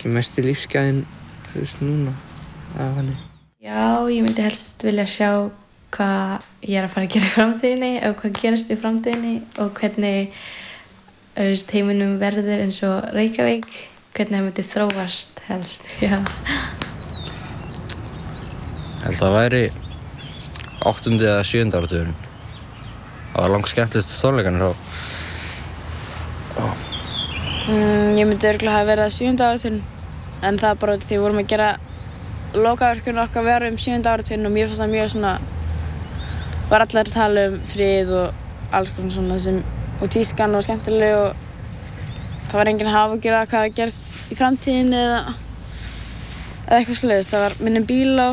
kannski mestu lífsgæðin, núna, eða þannig. Já, ég myndi helst vilja sjá hvað ég að fara að gera í framtíðinni og hvað gerast í framtíðinni og hvernig heiminum verður eins og Reykjavík, hvernig það myndi þróast helst, já. Ég held að það væri 8. eða 7. áratugurinn. Það var langskemmtilegustu tónleikarnir þá. Ég myndi örugglega hafa verið 7. áratugurinn, en það bara því við vorum að gera lokaverkefni okkar vera 7. áratugurinn og mér fannst það mjög svona, var allir að tala frið og alls konar svona og tískan var skemmtileg og það var enginn að hafa að gera hvað gerst í framtíðinni eða eitthvað svoleiðis. Það var minni bíla